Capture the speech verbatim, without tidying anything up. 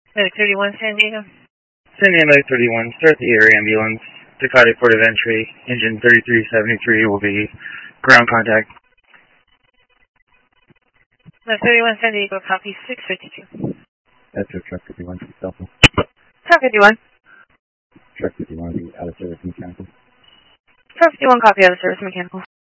Medic thirty-one, San Diego. San Diego Medic thirty-one, start the air ambulance. Ducati port of entry, engine thirty-three seventy-three will be ground contact. Medic thirty-one, San Diego, copy six fifty-two. That's your truck fifty-one, Delta. Truck fifty-one. Truck fifty-one, be out of service mechanical. Truck fifty-one, copy out of service mechanical.